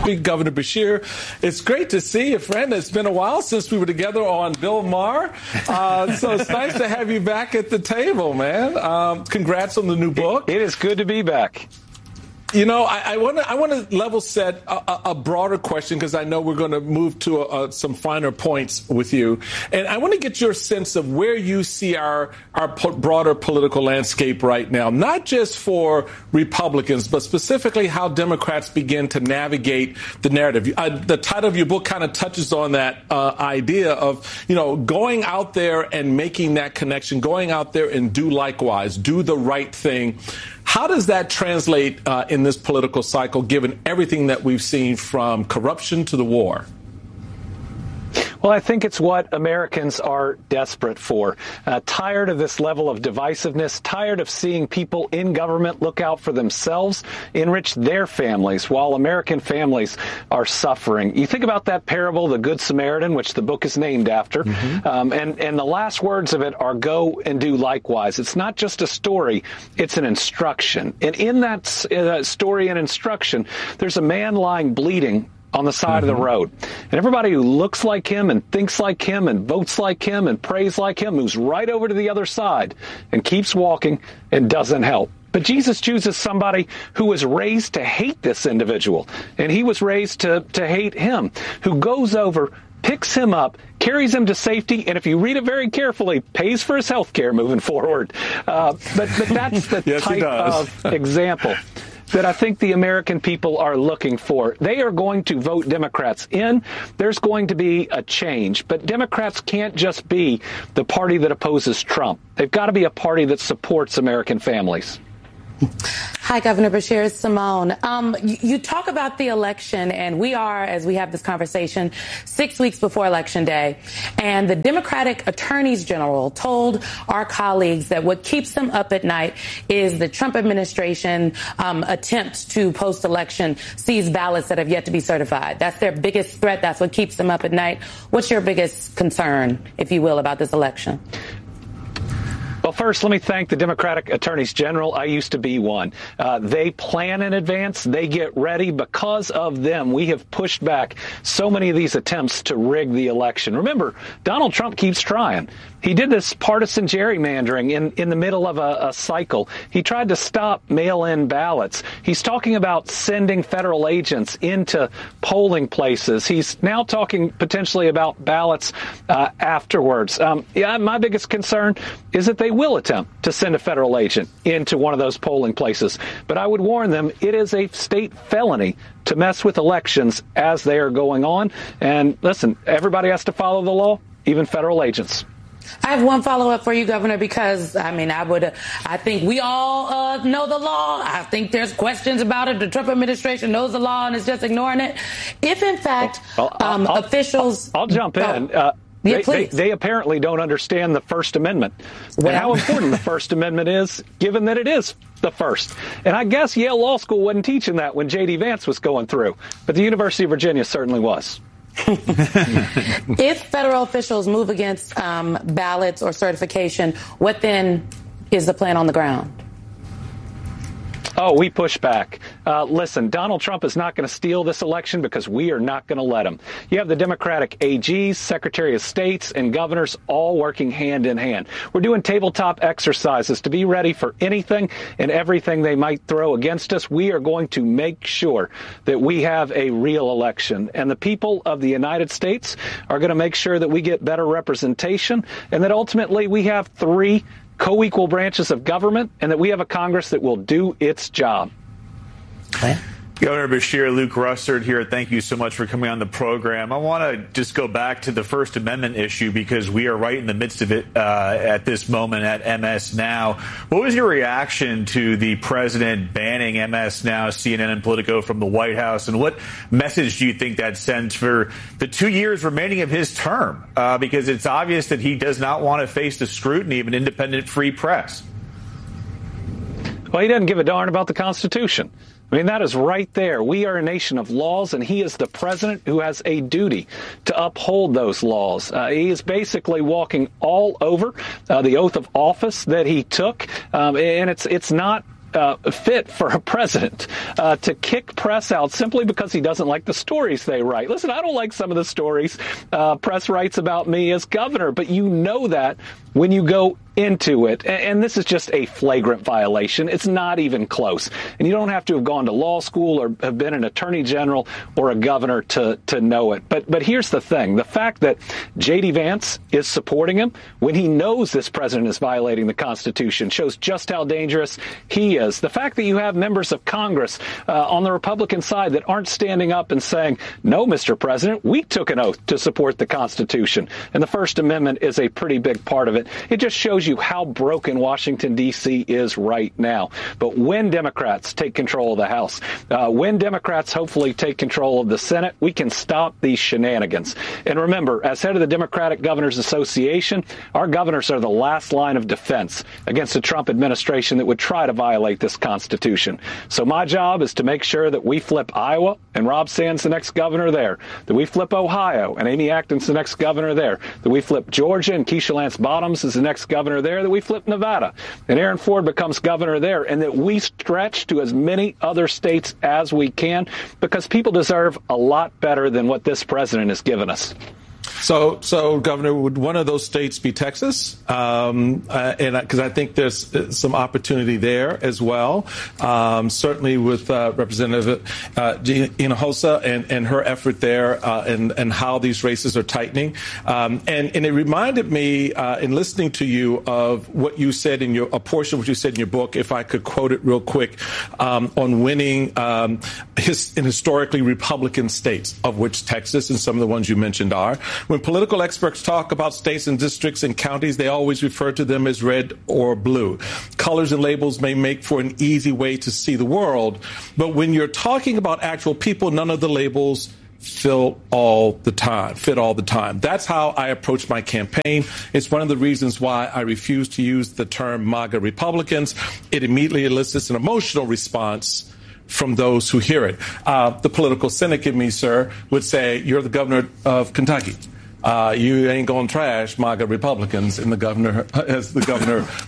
Governor Beshear, it's great to see you, friend. It's been a while since we were together on Bill Maher. So it's nice to have you back at the table, man. Congrats on the new book. It is good to be back. You know, I want to level set a broader question, because I know we're going to move to some finer points with you. And I want to get your sense of where you see our broader political landscape right now, not just for Republicans, but specifically how Democrats begin to navigate the narrative. The title of your book kind of touches on that idea of, you know, going out there and making that connection, going out there and do likewise, do the right thing. How does that translate in this political cycle, given everything that we've seen from corruption to the war? Well, I think it's what Americans are desperate for. Tired of this level of divisiveness, tired of seeing people in government look out for themselves, enrich their families, while American families are suffering. You think about that parable, the Good Samaritan, which the book is named after, and the last words of it are go and do likewise. It's not just a story, it's an instruction. And in that story and instruction, there's a man lying bleeding on the side of the road. And everybody who looks like him and thinks like him and votes like him and prays like him moves right over to the other side and keeps walking and doesn't help. But Jesus chooses somebody who was raised to hate this individual, and he was raised to hate him, who goes over, picks him up, carries him to safety, and if you read it very carefully, pays for his health care moving forward. But that's the yes, type of example that I think the American people are looking for. They are going to vote Democrats in. There's going to be a change. But Democrats can't just be the party that opposes Trump. They've got to be a party that supports American families. Hi, Governor Beshear. It's Simone. You talk about the election, and we are, as we have this conversation, 6 weeks before Election Day. And the Democratic attorneys general told our colleagues that what keeps them up at night is the Trump administration attempts to post-election seize ballots that have yet to be certified. That's their biggest threat. That's what keeps them up at night. What's your biggest concern, if you will, about this election? Well, first, let me thank the Democratic attorneys general. I used to be one. They plan in advance. They get ready. Because of them, we have pushed back so many of these attempts to rig the election. Remember, Donald Trump keeps trying. He did this partisan gerrymandering in the middle of a cycle. He tried to stop mail-in ballots. He's talking about sending federal agents into polling places. He's now talking potentially about ballots afterwards. My biggest concern is that they will attempt to send a federal agent into one of those polling places. But I would warn them, it is a state felony to mess with elections as they are going on. And listen, everybody has to follow the law, even federal agents. I have one follow-up for you, Governor, because, I think we all know the law. I think there's questions about it. The Trump administration knows the law and is just ignoring it. If, in fact, officials... I'll jump in. They apparently don't understand the First Amendment and how important the First Amendment is, given that it is the first. And I guess Yale Law School wasn't teaching that when J.D. Vance was going through, but the University of Virginia certainly was. If federal officials move against ballots or certification, what then is the plan on the ground? Oh, we push back. Listen, Donald Trump is not going to steal this election because we are not going to let him. You have the Democratic AGs, Secretary of States, and governors all working hand in hand. We're doing tabletop exercises to be ready for anything and everything they might throw against us. We are going to make sure that we have a real election. And the people of the United States are going to make sure that we get better representation and that ultimately we have three co-equal branches of government, and that we have a Congress that will do its job. Okay. Governor Beshear, Luke Russert here. Thank you so much for coming on the program. I want to just go back to the First Amendment issue because we are right in the midst of it at this moment at MS Now. What was your reaction to the president banning MS Now, CNN, and Politico from the White House? And what message do you think that sends for the 2 years remaining of his term? Because it's obvious that he does not want to face the scrutiny of an independent free press. Well, he doesn't give a darn about the Constitution. I mean, that is right there. We are a nation of laws, and he is the president who has a duty to uphold those laws. He is basically walking all over the oath of office that he took, and it's not fit for a president to kick press out simply because he doesn't like the stories they write. Listen, I don't like some of the stories press writes about me as governor, but you know that when you go into it. And this is just a flagrant violation. It's not even close. And you don't have to have gone to law school or have been an attorney general or a governor to know it. But here's the thing. The fact that J.D. Vance is supporting him when he knows this president is violating the Constitution shows just how dangerous he is. The fact that you have members of Congress on the Republican side that aren't standing up and saying, no, Mr. President, we took an oath to support the Constitution. And the First Amendment is a pretty big part of it. It just shows you how broken Washington, D.C. is right now. But when Democrats take control of the House, when Democrats hopefully take control of the Senate, we can stop these shenanigans. And remember, as head of the Democratic Governors Association, our governors are the last line of defense against a Trump administration that would try to violate this Constitution. So my job is to make sure that we flip Iowa and Rob Sands the next governor there, that we flip Ohio and Amy Acton's the next governor there, that we flip Georgia and Keisha Lance Bottoms is the next governor there, that we flip Nevada and Aaron Ford becomes governor there, and that we stretch to as many other states as we can, because people deserve a lot better than what this president has given us. So, Governor, would one of those states be Texas? And because I think there's some opportunity there as well. Certainly with Representative Hinojosa and her effort there, and how these races are tightening. And it reminded me in listening to you of what you said in a portion of what you said in your book, if I could quote it real quick, on winning in historically Republican states, of which Texas and some of the ones you mentioned are. When political experts talk about states and districts and counties, they always refer to them as red or blue. Colors and labels may make for an easy way to see the world, but when you're talking about actual people, none of the labels fit all the time. That's how I approach my campaign. It's one of the reasons why I refuse to use the term MAGA Republicans. It immediately elicits an emotional response from those who hear it. The political cynic in me, sir, would say, you're the governor of Kentucky. You ain't going to trash MAGA Republicans as the governor